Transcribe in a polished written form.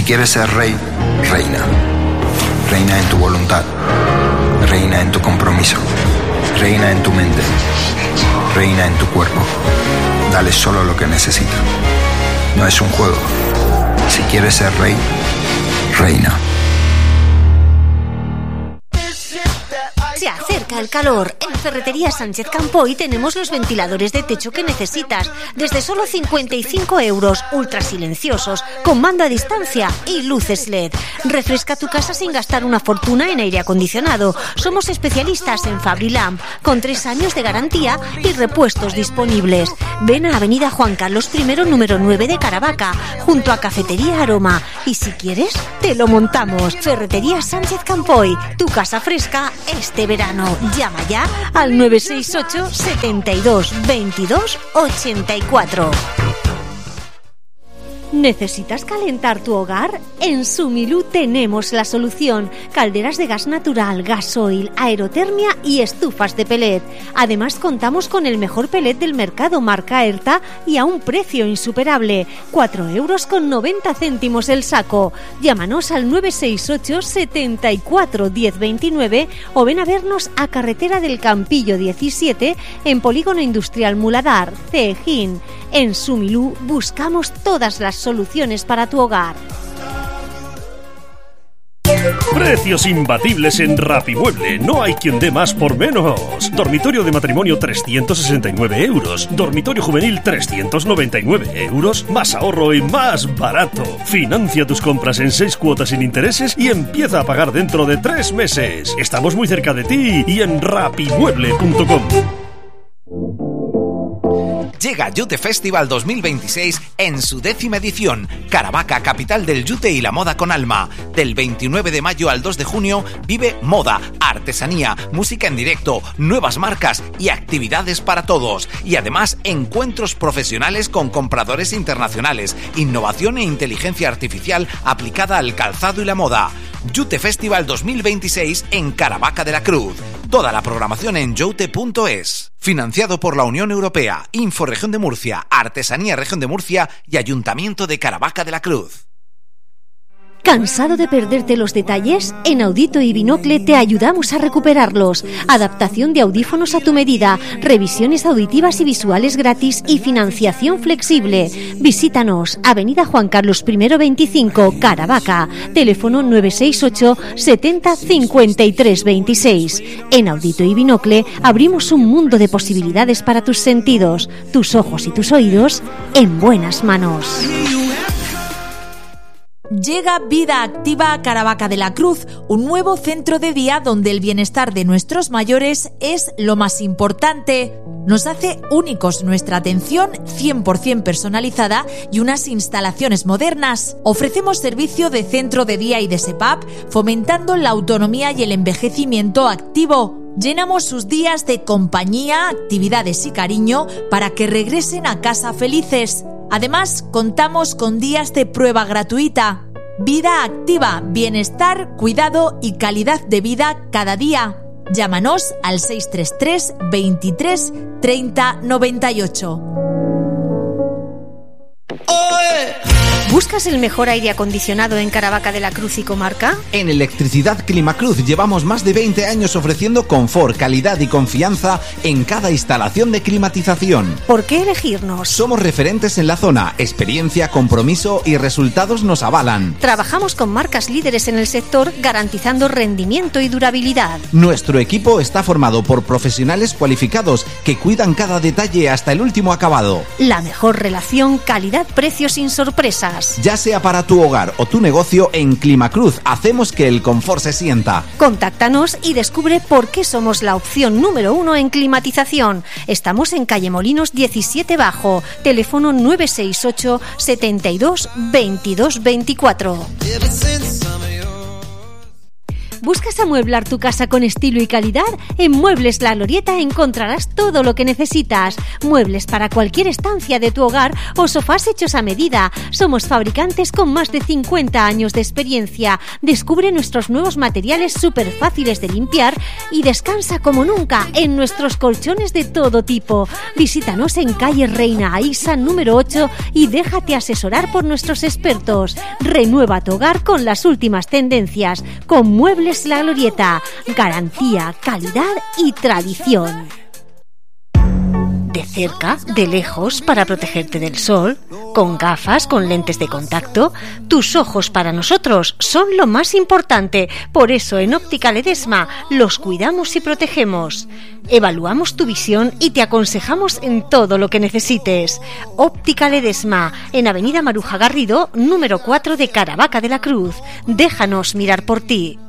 quieres ser rey, reina. Reina en tu voluntad. Reina en tu compromiso. Reina en tu mente. Reina en tu cuerpo. Dale solo lo que necesita. No es un juego. Si quieres ser rey, reina. Se acerca el calor. En Ferretería Sánchez Campoy tenemos los ventiladores de techo que necesitas. Desde solo 55 €, ultra silenciosos, con mando a distancia y luces LED. Refresca tu casa sin gastar una fortuna en aire acondicionado. Somos especialistas en Fabrilamp, con 3 años de garantía y repuestos disponibles. Ven a Avenida Juan Carlos I, número 9 de Caravaca, junto a Cafetería Aroma. Y si quieres, te lo montamos. Ferretería Sánchez Campoy, tu casa fresca este verano. Llama ya al 968 72 22 84. ¿Necesitas calentar tu hogar? En Sumilú tenemos la solución. Calderas de gas natural, gasoil, aerotermia y estufas de pellet. Además contamos con el mejor pellet del mercado marca Erta y a un precio insuperable. 4,90 € el saco. Llámanos al 968 74 10 29 o ven a vernos a Carretera del Campillo 17 en Polígono Industrial Muladar, Cejín. En Sumilú buscamos todas las soluciones para tu hogar. Precios imbatibles en Rapimueble. No hay quien dé más por menos. Dormitorio de matrimonio 369 €. Dormitorio juvenil 399 €. Más ahorro y más barato. Financia tus compras en 6 cuotas sin intereses y empieza a pagar dentro de 3 meses. Estamos muy cerca de ti y en rapimueble.com. Llega Yute Festival 2026 en su 10ª edición. Caravaca, capital del yute y la moda con alma. Del 29 de mayo al 2 de junio vive moda, artesanía, música en directo, nuevas marcas y actividades para todos. Y además encuentros profesionales con compradores internacionales, innovación e inteligencia artificial aplicada al calzado y la moda. Yute Festival 2026 en Caravaca de la Cruz. Toda la programación en youte.es. Financiado por la Unión Europea, Info Región de Murcia, Artesanía Región de Murcia y Ayuntamiento de Caravaca de la Cruz. ¿Cansado de perderte los detalles? En Audito y Binocle te ayudamos a recuperarlos. Adaptación de audífonos a tu medida, revisiones auditivas y visuales gratis y financiación flexible. Visítanos, Avenida Juan Carlos I 25, Caravaca. Teléfono 968 70 53 26. En Audito y Binocle abrimos un mundo de posibilidades para tus sentidos, tus ojos y tus oídos en buenas manos. Llega Vida Activa a Caravaca de la Cruz, un nuevo centro de día donde el bienestar de nuestros mayores es lo más importante. Nos hace únicos nuestra atención 100% personalizada y unas instalaciones modernas. Ofrecemos servicio de centro de día y de SEPAP, fomentando la autonomía y el envejecimiento activo. Llenamos sus días de compañía, actividades y cariño para que regresen a casa felices. Además, contamos con días de prueba gratuita. Vida Activa, bienestar, cuidado y calidad de vida cada día. Llámanos al 633 23 30 98. ¿Buscas el mejor aire acondicionado en Caravaca de la Cruz y comarca? En Electricidad Climacruz llevamos más de 20 años ofreciendo confort, calidad y confianza en cada instalación de climatización. ¿Por qué elegirnos? Somos referentes en la zona, experiencia, compromiso y resultados nos avalan. Trabajamos con marcas líderes en el sector garantizando rendimiento y durabilidad. Nuestro equipo está formado por profesionales cualificados que cuidan cada detalle hasta el último acabado. La mejor relación calidad-precio sin sorpresas. Ya sea para tu hogar o tu negocio, en Climacruz hacemos que el confort se sienta. Contáctanos y descubre por qué somos la opción número 1 en climatización. Estamos en calle Molinos 17 Bajo, teléfono 968 72 22 24. ¿Buscas amueblar tu casa con estilo y calidad? En Muebles La Glorieta encontrarás todo lo que necesitas. Muebles para cualquier estancia de tu hogar o sofás hechos a medida. Somos fabricantes con más de 50 años de experiencia. Descubre nuestros nuevos materiales súper fáciles de limpiar y descansa como nunca en nuestros colchones de todo tipo. Visítanos en calle Reina Aísa número 8 y déjate asesorar por nuestros expertos. Renueva tu hogar con las últimas tendencias. Con Muebles La Glorieta. Garantía, calidad y tradición. De cerca, de lejos, para protegerte del sol, con gafas, con lentes de contacto. Tus ojos para nosotros son lo más importante. Por eso en Óptica Ledesma los cuidamos y protegemos. Evaluamos tu visión y te aconsejamos en todo lo que necesites. Óptica Ledesma, en Avenida Maruja Garrido, número 4 de Caravaca de la Cruz. Déjanos mirar por ti.